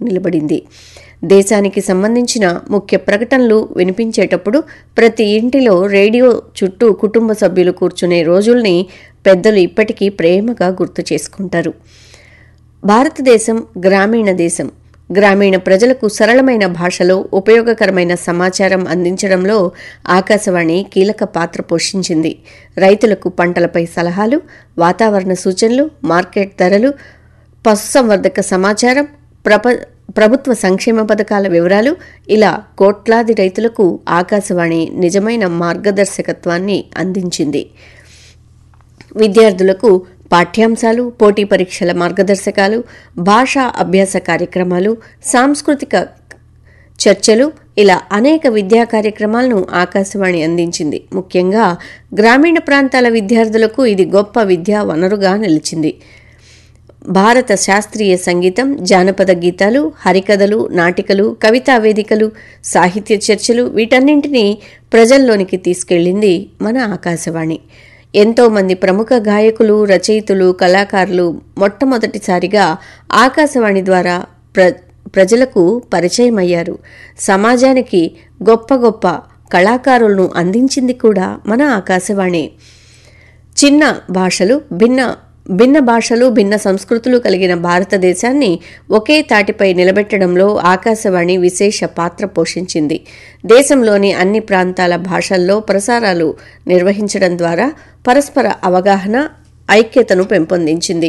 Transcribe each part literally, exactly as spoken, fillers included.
నిలబడింది. దేశానికి సంబంధించిన ముఖ్య ప్రకటనలు వినిపించేటప్పుడు ప్రతి ఇంటిలో రేడియో చుట్టూ కుటుంబ సభ్యులు కూర్చునే రోజుల్ని పెద్దలు ఇప్పటికీ ప్రేమగా గుర్తు చేసుకుంటారు. భారతదేశం గ్రామీణ దేశం. గ్రామీణ ప్రజలకు సరళమైన భాషలో ఉపయోగకరమైన సమాచారం అందించడంలో ఆకాశవాణి కీలక పాత్ర పోషించింది. రైతులకు పంటలపై సలహాలు, వాతావరణ సూచనలు, మార్కెట్ ధరలు, పశుసంవర్ధక సమాచారం, ప్రప ప్రభుత్వ సంక్షేమ పథకాల వివరాలు, ఇలా కోట్లాది రైతులకు ఆకాశవాణి నిజమైన మార్గదర్శకత్వాన్ని అందించింది. విద్యార్థులకు పాఠ్యాంశాలు, పోటీ పరీక్షల మార్గదర్శకాలు, భాషా అభ్యాస కార్యక్రమాలు, సాంస్కృతిక చర్చలు, ఇలా అనేక విద్యా కార్యక్రమాలను ఆకాశవాణి అందించింది. ముఖ్యంగా గ్రామీణ ప్రాంతాల విద్యార్థులకు ఇది గొప్ప విద్యా వనరుగా నిలిచింది. భారత శాస్త్రీయ సంగీతం, జానపద గీతాలు, హరికథలు, నాటికలు, కవితా వేదికలు, సాహిత్య చర్చలు, వీటన్నింటినీ ప్రజల్లోనికి తీసుకెళ్లింది మన ఆకాశవాణి. ఎంతో మంది ప్రముఖ గాయకులు, రచయితలు, కళాకారులు మొట్టమొదటిసారిగా ఆకాశవాణి ద్వారా ప్ర ప్రజలకు పరిచయమయ్యారు. సమాజానికి గొప్ప గొప్ప కళాకారులను అందించింది కూడా మన ఆకాశవాణి. చిన్న భాషలు, భిన్న భిన్న భాషలు, భిన్న సంస్కృతులు కలిగిన భారతదేశాన్ని ఒకే తాటిపై నిలబెట్టడంలో ఆకాశవాణి విశేష పాత్ర పోషించింది. దేశంలోని అన్ని ప్రాంతాల భాషల్లో ప్రసారాలు నిర్వహించడం ద్వారా పరస్పర అవగాహన, ఐక్యతను పెంపొందించింది.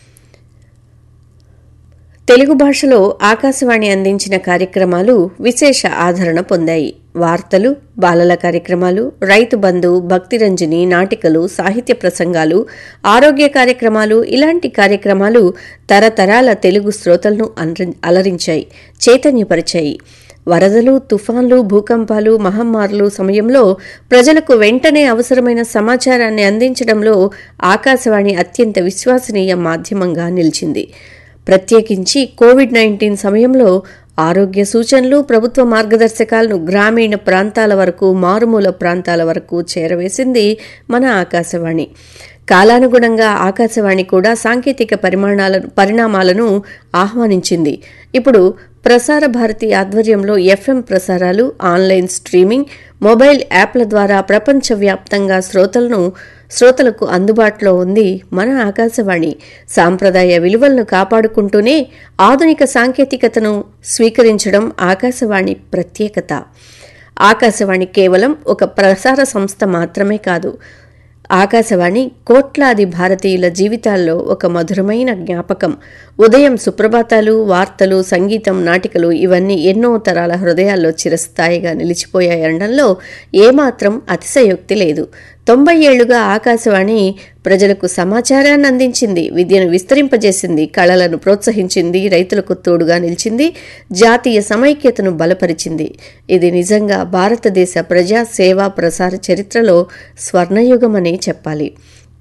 తెలుగు భాషలో ఆకాశవాణి అందించిన కార్యక్రమాలు విశేష ఆదరణ పొందాయి. వార్తలు, బాలల కార్యక్రమాలు, రైతు బంధు, భక్తిరంజని, నాటికలు, సాహిత్య ప్రసంగాలు, ఆరోగ్య కార్యక్రమాలు, ఇలాంటి కార్యక్రమాలు తరతరాల తెలుగు శ్రోతలను అలరించాయి, చైతన్యపరిచాయి. వరదలు, తుఫాన్లు, భూకంపాలు, మహమ్మారులు సమయంలో ప్రజలకు వెంటనే అవసరమైన సమాచారాన్ని అందించడంలో ఆకాశవాణి అత్యంత విశ్వసనీయ మాధ్యమంగా నిలిచింది. ప్రత్యేకించి కోవిడ్ నైన్టీన్ సమయంలో ఆరోగ్య సూచనలు, ప్రభుత్వ మార్గదర్శకాలను గ్రామీణ ప్రాంతాల వరకు, మారుమూల ప్రాంతాల వరకు చేరవేసింది మన ఆకాశవాణి. కాలానుగుణంగా ఆకాశవాణి కూడా సాంకేతిక పరిమాణాలను పరిణామాలను ఆహ్వానించింది. ఇప్పుడు ప్రసార భారతి ఆధ్వర్యంలో ఎఫ్ఎం ప్రసారాలు, ఆన్లైన్ స్ట్రీమింగ్, మొబైల్ యాప్ల ద్వారా ప్రపంచవ్యాప్తంగా శ్రోతలను శ్రోతలకు అందుబాటులో ఉంది మన ఆకాశవాణి. సాంప్రదాయ విలువలను కాపాడుకుంటూనే ఆధునిక సాంకేతికతను స్వీకరించడం ఆకాశవాణి ప్రత్యేకత. ఆకాశవాణి కేవలం ఒక ప్రసార సంస్థ మాత్రమే కాదు. ఆకాశవాణి కోట్లాది భారతీయుల జీవితాల్లో ఒక మధురమైన జ్ఞాపకం. ఉదయం సుప్రభాతాలు, వార్తలు, సంగీతం, నాటికలు ఇవన్నీ ఎన్నో తరాల హృదయాల్లో చిరస్థాయిగా నిలిచిపోయాయనడంలో ఏమాత్రం అతిశయోక్తి లేదు. తొంభై ఏళ్లుగా ఆకాశవాణి ప్రజలకు సమాచారాన్ని అందించింది, విద్యను విస్తరింపజేసింది, కళలను ప్రోత్సహించింది, రైతులకు తోడుగా నిలిచింది, జాతీయ సమైక్యతను బలపరిచింది. ఇది నిజంగా భారతదేశ ప్రజా సేవా ప్రసార చరిత్రలో స్వర్ణయుగమని చెప్పాలి.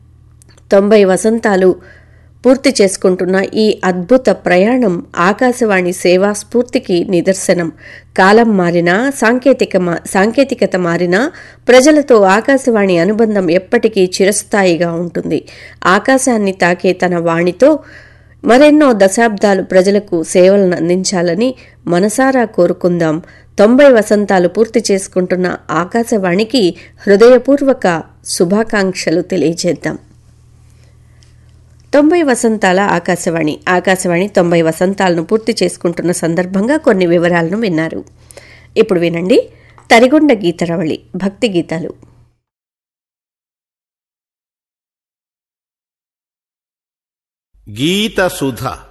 తొంభై వసంతాలు పూర్తి చేసుకుంటున్న ఈ అద్భుత ప్రయాణం ఆకాశవాణి సేవా స్ఫూర్తికి నిదర్శనం. కాలం మారినా, సాంకేతిక సాంకేతికత మారినా ప్రజలతో ఆకాశవాణి అనుబంధం ఎప్పటికీ చిరస్థాయిగా ఉంటుంది. ఆకాశాన్ని తాకే తన వాణితో మరెన్నో దశాబ్దాలు ప్రజలకు సేవలను అందించాలని మనసారా కోరుకుందాం. తొంభై వసంతాలు పూర్తి చేసుకుంటున్న ఆకాశవాణికి హృదయపూర్వక శుభాకాంక్షలు తెలియజేద్దాం. తొంభై వసంతాల ఆకాశవాణి ఆకాశవాణి తొంభై వసంతాలను పూర్తి చేసుకుంటున్న సందర్భంగా కొన్ని వివరాలను విన్నారు. ఇప్పుడు వినండి తరిగొండ గీతరవళి భక్తి గీతాలు. గీత సుధ